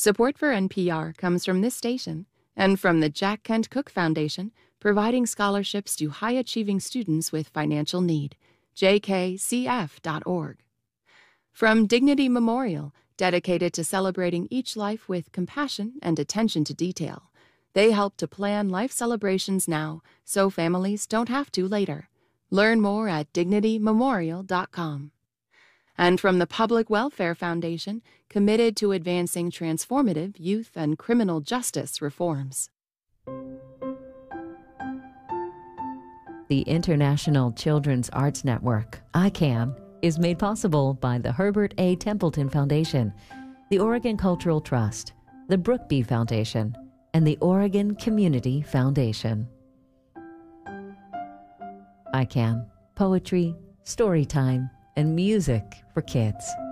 Support for NPR comes from this station and from the Jack Kent Cooke Foundation, providing scholarships to high-achieving students with financial need. jkcf.org. From Dignity Memorial, dedicated to celebrating each life with compassion and attention to detail. They help to plan life celebrations now so families don't have to later. Learn more at dignitymemorial.com. And from the Public Welfare Foundation, committed to advancing transformative youth and criminal justice reforms. The International Children's Arts Network, ICAN, is made possible by the Herbert A. Templeton Foundation, the Oregon Cultural Trust, the Brookby Foundation, and the Oregon Community Foundation. ICAN, poetry, story time, and music for kids.